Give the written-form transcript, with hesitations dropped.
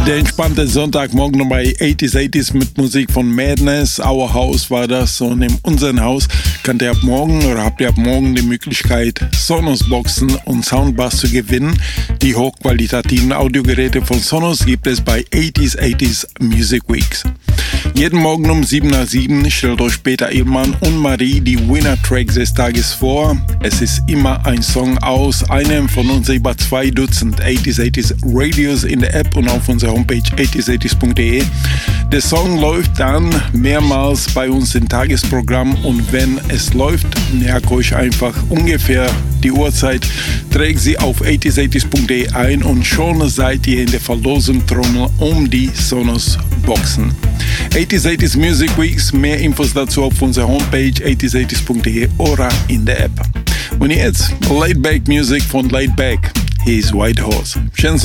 Der entspannte Sonntagmorgen bei 80s mit Musik von Madness. Our House war das, und in unserem Haus habt ihr ab morgen die Möglichkeit, Sonos-Boxen und Soundbars zu gewinnen. Die hochqualitativen Audiogeräte von Sonos gibt es bei 80s Music Weeks. Jeden Morgen um 7 nach 7 stellt euch Peter Illmann und Marie die Winner-Tracks des Tages vor. Es ist immer ein Song aus einem von uns über 2 Dutzend 80s Radios in der App und auf unserer Homepage 80s.de. Der Song läuft dann mehrmals bei uns im Tagesprogramm, und wenn es läuft, merkt euch einfach ungefähr die Uhrzeit, trägt sie auf 80s.de ein und schon seid ihr in der Verlosungstrommel um die Sonos-Boxen. 80s Music Weeks, mehr Infos dazu auf unserer Homepage 80s.de oder in der App. Und jetzt Laid Back Music von Laid Back. Hier ist White Horse. Schönen